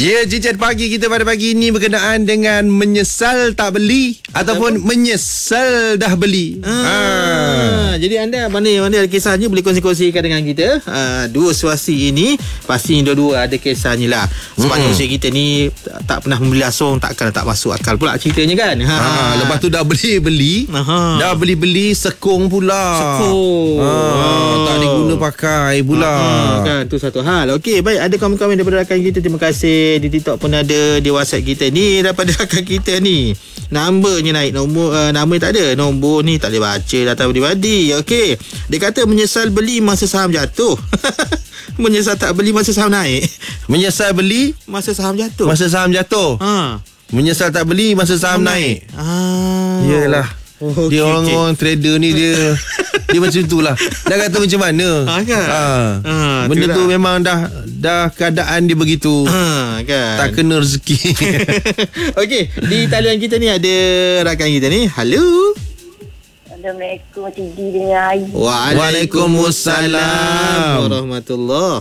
Ya, cincin pagi kita pada pagi ini berkenaan dengan menyesal tak beli ataupun menyesal dah beli. Jadi anda mana ada kisahnya boleh kongsi-kongsikan dengan kita. Dua situasi ini pasti dua-dua ada kisahnya lah. Sepanjang usia kita ni tak pernah membeli langsung, takkan tak masuk akal pula ceritanya kan. Lepas tu dah beli-beli, dah beli-beli sekung pula. Tak diguna pakai pula. Kan tu satu hal. Okey, baik, ada komen-komen daripada rakan kita. Terima kasih. Di TikTok pun ada, di WhatsApp kita ni daripada rakan kita ni. Numbernya naik, nama tak ada. Nombor ni tak boleh baca, data peribadi. Okey. Dia kata menyesal beli masa saham jatuh. Menyesal tak beli masa saham naik. Menyesal beli masa saham jatuh. masa saham jatuh. Menyesal tak beli masa saham naik. Yelah. Dia orang trader ni dia macam itulah. Dah kata macam mana. Benda tu memang dah keadaan dia begitu. Kan. Tak kena rezeki. Okey, di talian kita ni ada rakan kita ni. Halo. Assalamualaikum Cik Di dengan Ayi. Waalaikumsalam warahmatullahi.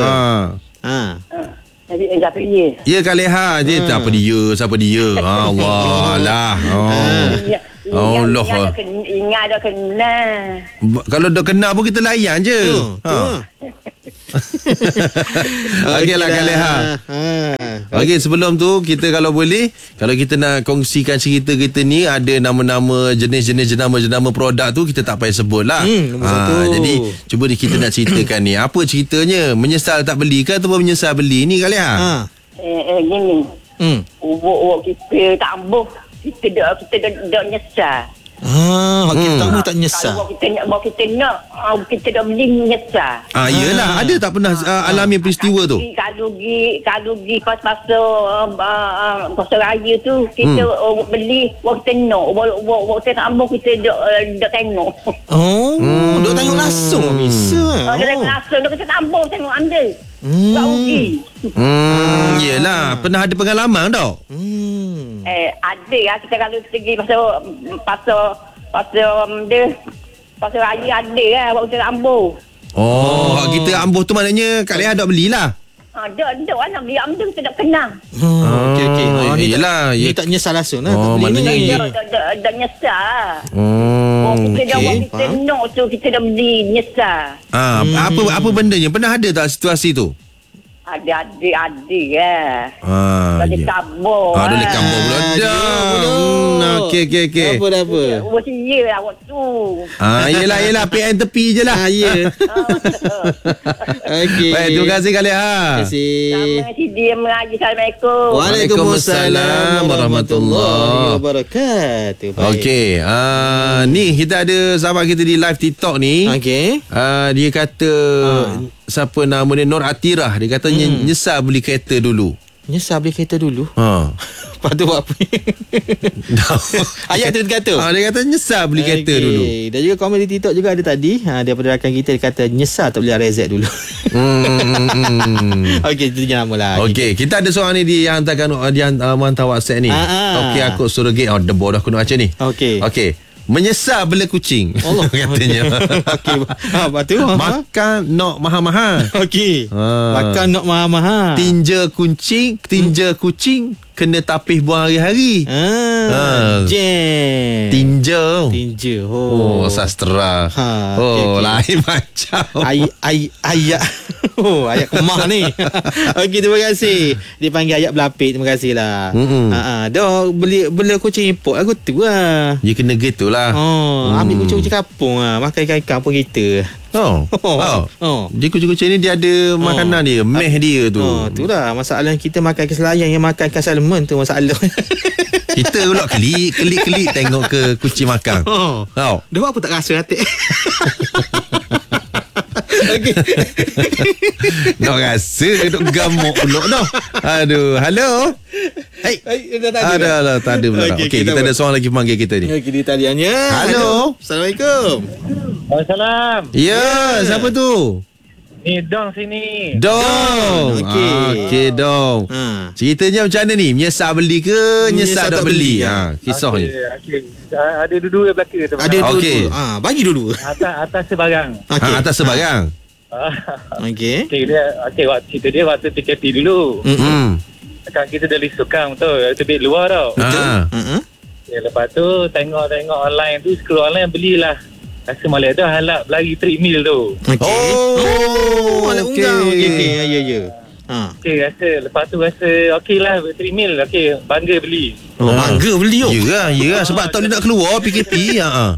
Jadi siapa dia? Ya Kak Leha je. Apa dia? Siapa dia? Allah lah. Allah. Ingat dah kenal. Kalau dah kenal pun kita layan je. Okeylah Kak Leha. Okey, sebelum tu kita kalau boleh, kalau kita nak kongsikan cerita kita ni, ada nama-nama jenis-jenis jenama-jenama produk tu kita tak payah sebut lah. Jadi cuba kita nak ceritakan ni, apa ceritanya? Menyesal tak beli ke ataupun menyesal beli ni Kak Leha? Gini. Ubuk kita tak ambuh. Kita dah nyesal. Kita tak nyesal. Kalau kita nak kita dah beli nyesal. Yelah, ada tak pernah alami peristiwa tu? Kalau pergi pasal raya tu kita beli waktu nak waktu nak ambil kita dah tengok. Duk tengok langsung bisa. Dah tengok langsung dah kita ambil tengok anda. Tak rugi. Yelah, pernah ada pengalaman tak? Ada lah kita kalau pergi pasal raya ada lah waktu nak ambil. Kita ambuh tu maknanya Kak Leha dah belilah. Dak lah nak beli ambil kita dah kenal. Okey. Yelah. Ni tak nyesal langsung lah. Maknanya dah nyesal. Kita kita nak tu kita dah beli nyesal. Apa bendanya? Pernah ada tak situasi tu? Ada lah. Bagi kabur. Boleh kabur pula. Okey. Apa? Ya lah waktu. Yelah. PN tepi je lah. Ya. Okey. Baik, terima kasih Kak Leha. Terima kasih. Sama si dia mengaji. Assalamualaikum. Waalaikumsalam warahmatullahi wabarakatuh. Okey. Ni kita ada sahabat kita di live TikTok ni. Okey. Dia kata siapa nama dia, Nur Atirah. Dia kata nyesal beli kereta dulu. Nyesal beli kereta dulu? Lepas tu buat apa? Ayat tu kata? Dia kata nyesal beli kereta dulu. Dan juga komen di TikTok juga ada tadi. Daripada rakan kita, dia kata nyesal tak beli RZ dulu. Okey, itu je nama lah. Okey, kita ada seorang ni dia hantarkan, dia hantar WhatsApp ni. Okey, aku suruh gate. Debor dah aku nak baca ni. Okey. Menyesal bela kucing. Allah katanya. Okey. Apa tu? Makan nok mahal-mahal. Okey. Makan nok mahal-mahal. Tinja kucing kena tapis buang hari-hari. Tinja. Sastra. Lain macam. Ayat. Ayat kemah ni. Okey, terima kasih. Dia panggil ayat berlapik. Terima kasih lah. Dah bela kucing import aku tu lah. Dia kena gitu lah. Ambil kucing-kucing kampung lah. Makan ikan kampung kita. Dia kucing-kucing ni dia ada makanan dia, meh dia tu. Itulah masalah kita makan ikan selayang, yang makan ikan salmon tu masalah. Kita pula kelik tengok ke kucing makan. Dia buat apa tak rasa hati. Okey. Nak rasa duk gamuk pula dah. Aduh, halo. Tak ada pula. Okey, kita ada seorang lagi panggil kita ni. Okey, di taliannya. Halo. Assalamualaikum. Waalaikumsalam. Ya, siapa tu? Ni Dong sini. Dong. Okey, Dong. Ceritanya macam mana ni? Menyesal beli ke nyesal tak beli? Kisahnya. Okey. Ada dua-dua belaka tu. Ada dua. Bagi dulu. Atas sebarang. Atas sebarang. Okey. Okey, waktu cerita dia waktu PKP dulu. Cakap kita dah list tukang betul. Itu beg luar tau. Ya, lepas tu tengok online tu, scroll online belilah. Rasa malam tu halap lagi treadmill tu. Alat unggang. Okey. Ya. Okey, lepas tu rasa okey lah treadmill. Okey, bangga beli. Bangga beli. Ya, sebab tak boleh nak keluar PKP.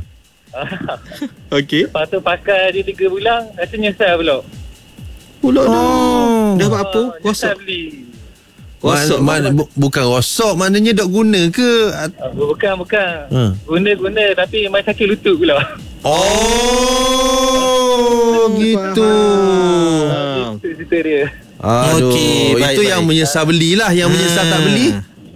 Okey. Lepas tu pakai dia 3 bulan, rasa nyesal pula. Dah buat apa? Nyesal Rosak. beli. Bukan rosak, maknanya dok guna ke? Bukan. Guna tapi main sakit lutut pula. Gitu. Itu cerita dia. Aduh, Okey, itu baik. yang menyesal belilah. Yang menyesal tak beli.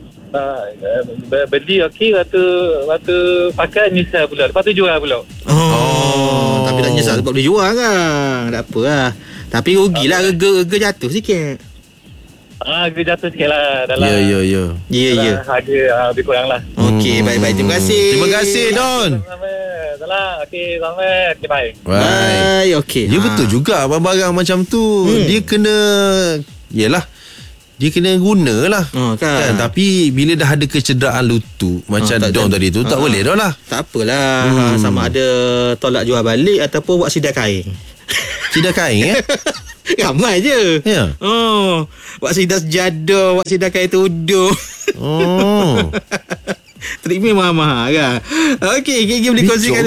Beli okey, waktu pakai nyesal pula. Lepas tu jual pula. Tapi tak nyesal sebab dia jual kan. Tak apa lah. Tapi rugilah rega jatuh sikit. Dia jatuh sikit lah dalam. Ya. Harga lebih kurang lah. Okey, baik. Terima kasih. Terima kasih Don. Salah. Okey, selamat. Okey, bye. Bye. Okey. Ya betul juga barang-barang macam tu. Dia kena dia kena guna lah kan? Tapi bila dah ada kecederaan lutut macam Don tadi tu, tak boleh dah lah. Tak apalah. Sama ada tolak jual balik ataupun buat sidai kain. Sidai kain Ramai je. Ya. Buat sidai sejadah, buat sidai kain tudung. Treatment mahal-mahal kan. Okey, Gigi boleh kongsikan.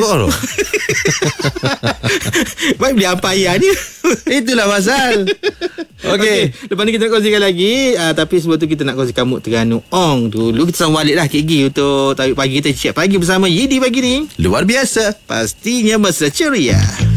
Baik beli ampayar ni. Itulah pasal. Okey. Lepas ni kita nak kongsikan lagi. Tapi sebelum tu kita nak kongsikan Muk Terengganu Ong dulu. Kita sambung balik lah Gigi untuk tajuk pagi kita. Cik pagi bersama Yidi pagi ni. Luar biasa. Pastinya mesra ceria.